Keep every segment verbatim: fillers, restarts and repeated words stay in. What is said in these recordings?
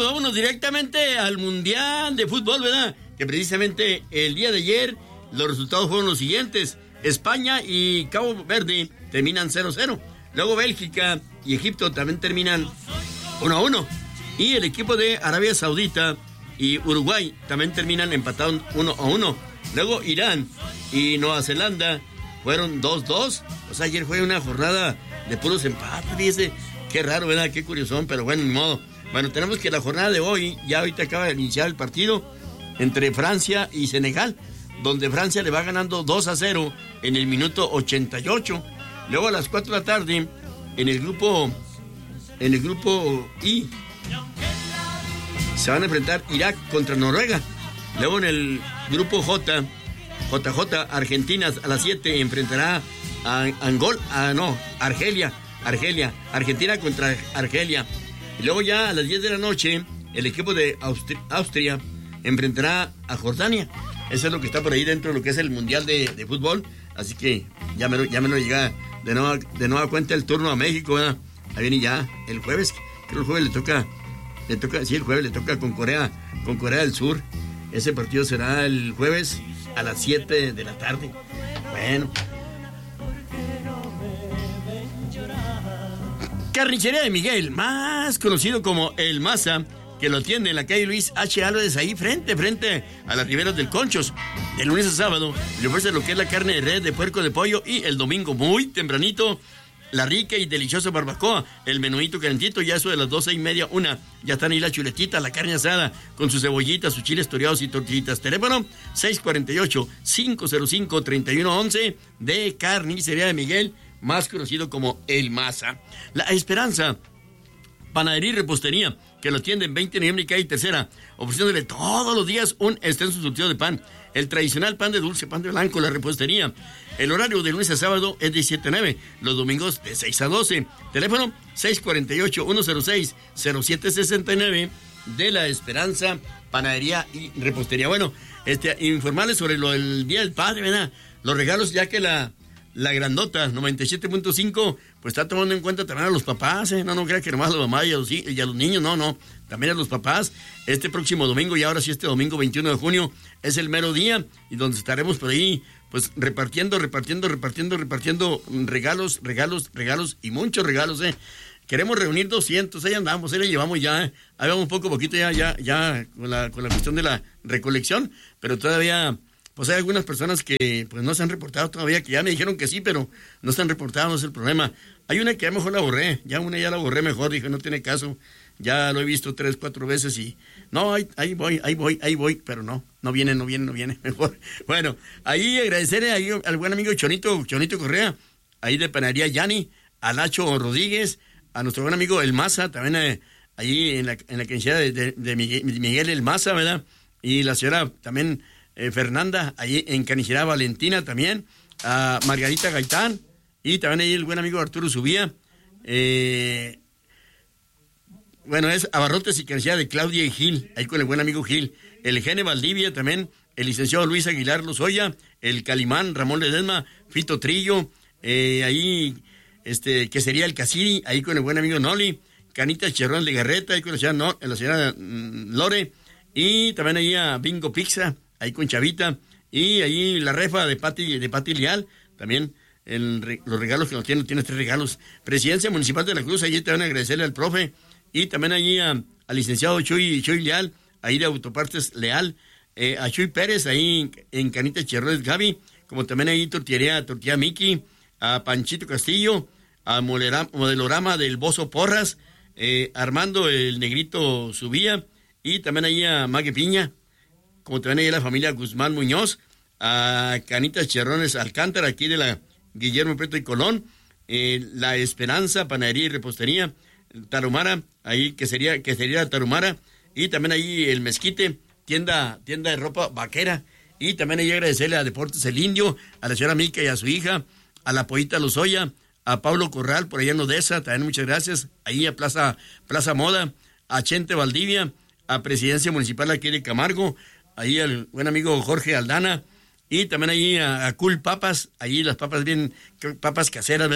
pues vámonos directamente al Mundial de Fútbol, ¿verdad? Que precisamente el día de ayer los resultados fueron los siguientes. España y Cabo Verde terminan cero cero. Luego Bélgica y Egipto también terminan uno a uno. Y el equipo de Arabia Saudita y Uruguay también terminan empatados uno a uno. Luego Irán y Nueva Zelanda fueron dos dos. O sea, ayer fue una jornada de puros empates, dice. Qué raro, ¿verdad? Qué curiosón, pero bueno, ni modo. Bueno, tenemos que la jornada de hoy, ya ahorita acaba de iniciar el partido entre Francia y Senegal, donde Francia le va ganando dos a cero en el minuto ochenta y ocho. Luego a las cuatro de la tarde, en el grupo, en el grupo I, se van a enfrentar Irak contra Noruega. Luego en el grupo J, J J, Argentina a las siete enfrentará a Angol, a no, Argelia, Argelia, Argentina contra Argelia. Y luego ya a las diez de la noche, el equipo de Austria, Austria enfrentará a Jordania. Eso es lo que está por ahí dentro de lo que es el Mundial de, de Fútbol. Así que ya me, ya me lo llega de nueva, de nueva cuenta el turno a México, ¿verdad? Ahí viene ya el jueves. Creo que el jueves le toca, le toca, sí, el jueves le toca con Corea, con Corea del Sur. Ese partido será el jueves a las siete de la tarde. Bueno. Carnicería de Miguel, más conocido como El Maza, que lo atiende en la calle Luis H. Álvarez, ahí frente, frente a las riberas del Conchos. De lunes a sábado le ofrece lo que es la carne de res, de puerco, de pollo, y el domingo muy tempranito la rica y deliciosa barbacoa, el menuito calentito, ya eso de las doce y media, una, ya están ahí la chuletita, la carne asada, con sus cebollitas, sus chiles toreados y tortillitas. Teléfono seis cuatro ocho, cinco cero cinco, tres uno uno uno de Carnicería de Miguel, más conocido como El Maza. La Esperanza, panadería y repostería, que lo atiende en veinte de noviembre y calle Tercera, ofreciéndole todos los días un extenso surtido de pan, el tradicional pan de dulce, pan de blanco, la repostería. El horario de lunes a sábado es de siete a nueve, los domingos de seis a doce. Teléfono seis cuatro ocho, uno cero seis, cero siete seis nueve de La Esperanza, panadería y repostería. Bueno, este, informarles sobre lo del Día del Padre, ¿verdad? Los regalos, ya que la... La grandota, noventa y siete punto cinco, pues está tomando en cuenta también a los papás, ¿eh? No, no crea que nomás a la mamá y a, los, y a los niños, no, no, también a los papás. Este próximo domingo, y ahora sí este domingo veintiuno de junio, es el mero día, y donde estaremos por ahí, pues repartiendo, repartiendo, repartiendo, repartiendo regalos, regalos, regalos, y muchos regalos, ¿eh? Queremos reunir doscientos, ahí andamos, ahí le llevamos ya, ¿eh? Ahí vamos un poco, poquito ya, ya, ya, con la, con la cuestión de la recolección, pero todavía... Pues hay algunas personas que pues no se han reportado todavía, que ya me dijeron que sí, pero no se han reportado, no es el problema. Hay una que ya mejor la borré, ya una ya la borré mejor, dije, no tiene caso, ya lo he visto tres, cuatro veces y... No, ahí, ahí voy, ahí voy, ahí voy, pero no, no viene, no viene, no viene, mejor. Bueno, ahí agradecerle ahí al buen amigo Chonito, Chonito Correa, ahí de Panadería Yani, a Nacho Rodríguez, a nuestro buen amigo El Maza, también eh, ahí en la, en la quinceañera de, de, de Miguel, Miguel El Maza, ¿verdad? Y la señora también... Eh, Fernanda, ahí en Carnicería Valentina también, a Margarita Gaitán, y también ahí el buen amigo Arturo Subía, eh, bueno, es Abarrotes y Carnicería de Claudia y Gil, ahí con el buen amigo Gil, el Gene Valdivia también, el licenciado Luis Aguilar Lozoya, el Calimán, Ramón Ledesma, Fito Trillo, eh, ahí, este, que sería el Casiri, ahí con el buen amigo Noli, Canita Cherrón de Garreta, ahí con la señora, no, la señora mm, Lore, y también ahí a Bingo Pizza, ahí con Chavita, y ahí la refa de Pati, de Pati Leal, también el, los regalos que nos tiene, tiene tres regalos. Presidencia Municipal de la Cruz, ahí te van a agradecerle al profe, y también ahí a, al licenciado Chuy, Chuy Leal, ahí de Autopartes Leal, eh, a Chuy Pérez, ahí en Canita Cherrones Gaby, como también ahí Tortillería, Tortilla Miki, a Panchito Castillo, a Molera, Modelorama del Bozo Porras, eh, Armando el Negrito Subía, y también ahí a Mague Piña, como también ahí la familia Guzmán Muñoz, a Canitas Cherrones Alcántara, aquí de la Guillermo Prieto y Colón, eh, La Esperanza, Panadería y Repostería, Tarumara, ahí que sería, que sería Tarumara, y también ahí el Mezquite, tienda, tienda de ropa vaquera, y también ahí agradecerle a Deportes El Indio, a la señora Mica y a su hija, a la Pollita Lozoya, a Pablo Corral, por allá en Odessa, también muchas gracias, ahí a Plaza, Plaza Moda, a Chente Valdivia, a Presidencia Municipal aquí de Camargo, ahí al buen amigo Jorge Aldana, y también ahí a, a Cool Papas, ahí las papas bien, papas caseras, ¿verdad?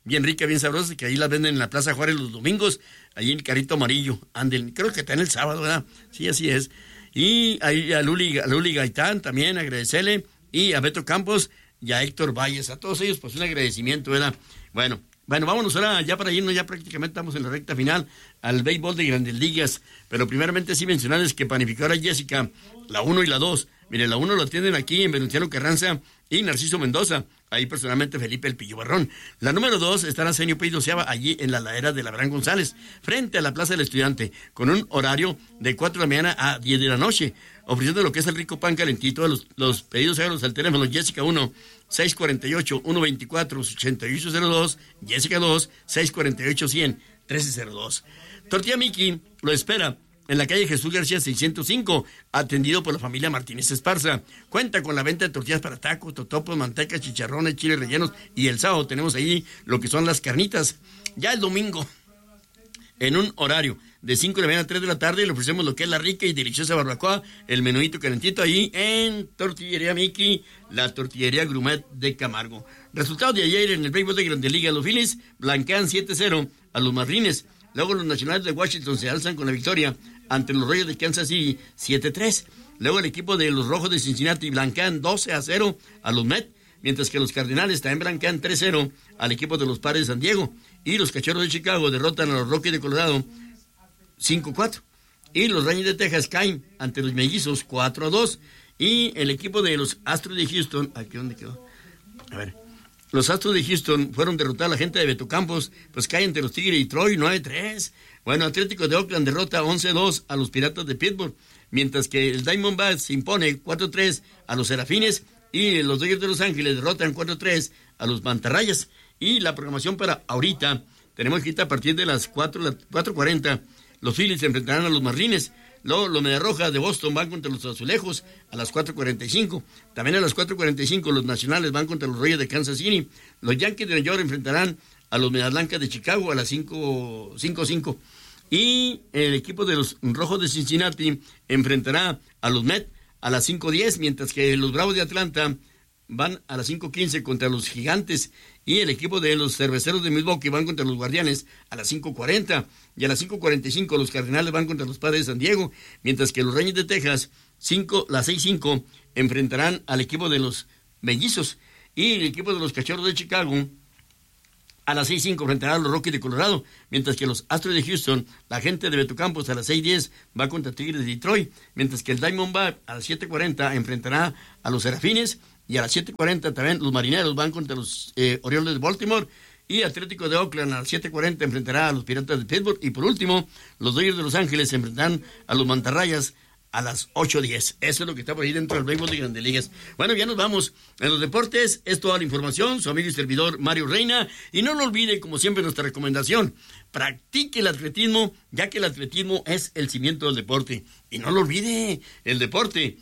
bien ricas, bien sabrosas, que ahí las venden en la Plaza Juárez los domingos, ahí en el carrito amarillo, anden, creo que está en el sábado, ¿verdad? Sí, así es. Y ahí a Luli, a Luli Gaitán también, agradecerle, y a Beto Campos y a Héctor Valles, a todos ellos, pues un agradecimiento, ¿verdad? Bueno, bueno, vámonos ahora ya para irnos, ya prácticamente estamos en la recta final al béisbol de Grandes Ligas, pero primeramente sí mencionarles que Panificadora Jessica, la uno y la dos, mire, la uno lo atienden aquí en Venustiano Carranza y Narciso Mendoza, ahí personalmente Felipe El Pillo Barrón. La número dos está en Arsenio Pey Doceava, allí en la ladera de Abraham González, frente a la Plaza del Estudiante, con un horario de cuatro de la mañana a diez de la noche, ofreciendo lo que es el rico pan calentito. Los, los pedidos háganlos al teléfono Jessica uno, seis cuatro ocho, uno dos cuatro, ocho ocho cero dos, Jessica dos, seis cuatro ocho, cien, trece cero dos. Tortilla Miki lo espera en la calle Jesús García seiscientos cinco, atendido por la familia Martínez Esparza. Cuenta con la venta de tortillas para tacos, totopos, mantecas, chicharrones, chiles rellenos, y el sábado tenemos ahí lo que son las carnitas. Ya el domingo, en un horario de cinco de la mañana a tres de la tarde, le ofrecemos lo que es la rica y deliciosa barbacoa, el menudito calentito ahí en Tortillería Miki, la tortillería gourmet de Camargo. Resultados de ayer en el béisbol de Grandes Ligas: los Phillies blanquean siete cero a los Marlins. Luego los Nacionales de Washington se alzan con la victoria ante los Reyes de Kansas City siete tres. Luego el equipo de los Rojos de Cincinnati blanquean doce a cero a los Mets, mientras que los Cardenales también blanquean tres cero al equipo de los Padres de San Diego. Y los Cachorros de Chicago derrotan a los Rockies de Colorado cinco cuatro. Y los Rangers de Texas caen ante los Mellizos cuatro a dos. Y el equipo de los Astros de Houston, ¿aquí dónde quedó? A ver. Los Astros de Houston fueron derrotados a la gente de Beto Campos, pues caen ante los Tigres de Detroit nueve tres. Bueno, Atlético de Oakland derrota once dos a los Piratas de Pittsburgh, mientras que el Diamondbacks se impone cuatro tres a los Serafines, y los Dodgers de Los Ángeles derrotan cuatro tres a los Mantarrayas. Y la programación para ahorita, tenemos que ir a partir de las cuatro cuarenta, los Phillies se enfrentarán a los Marlins. Luego los Mediarrojas de Boston van contra los Azulejos a las cuatro cuarenta y cinco. También a las cuatro cuarenta y cinco los Nacionales van contra los Reyes de Kansas City. Los Yankees de Nueva York enfrentarán a los Medias Blancas de Chicago a las cinco cinco. Y el equipo de los Rojos de Cincinnati enfrentará a los Mets a las cinco diez, mientras que los Bravos de Atlanta van a las cinco quince contra los Gigantes, y el equipo de los Cerveceros de Milwaukee van contra los Guardianes a las cinco cuarenta, y a las cinco cuarenta y cinco los Cardenales van contra los Padres de San Diego, mientras que los Rangers de Texas cinco, las seis cinco enfrentarán al equipo de los Mellizos, y el equipo de los Cachorros de Chicago a las seis cinco enfrentará a los Rockies de Colorado, mientras que los Astros de Houston, la gente de Beto Campos, a las seis diez va contra Tigres de Detroit, mientras que el Diamondback a las siete cuarenta enfrentará a los Serafines, y a las siete cuarenta también los Marineros van contra los eh, Orioles de Baltimore, y Atlético de Oakland a las siete cuarenta enfrentará a los Piratas de Pittsburgh, y por último los Dodgers de Los Ángeles se enfrentarán a los Mantarrayas a las ocho diez. Eso es lo que está por ahí dentro del béisbol de Grandes Ligas. Bueno, ya nos vamos. En los deportes es toda la información. Su amigo y servidor Mario Reina. Y no lo olvide, como siempre, nuestra recomendación: practique el atletismo, ya que el atletismo es el cimiento del deporte. Y no lo olvide, el deporte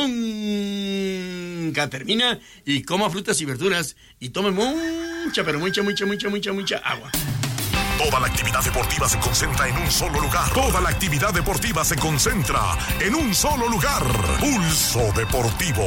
nunca termina. Y coma frutas y verduras y tome mucha, pero mucha, mucha, mucha, mucha, mucha agua. Toda la actividad deportiva se concentra en un solo lugar. Toda la actividad deportiva se concentra en un solo lugar. Pulso Deportivo.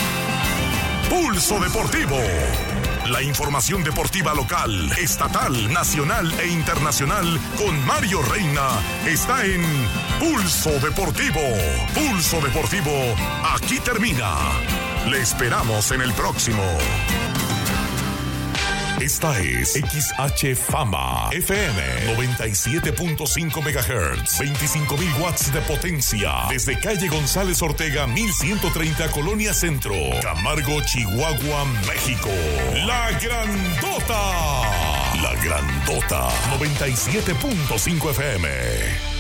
Pulso Deportivo. La información deportiva local, estatal, nacional e internacional con Mario Reina está en Pulso Deportivo. Pulso Deportivo, aquí termina. Le esperamos en el próximo. Esta es X H Fama F M noventa y siete punto cinco megahertz, veinticinco mil watts de potencia, desde calle González Ortega mil ciento treinta, Colonia Centro, Camargo, Chihuahua, México. La Grandota. La Grandota noventa y siete punto cinco F M.